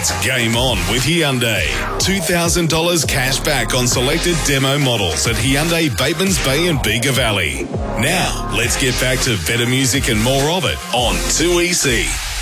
It's game on with Hyundai. $2,000 cash back on selected demo models at Hyundai Batemans Bay and Bega Valley. Now, let's get back to better music and more of it on 2EC.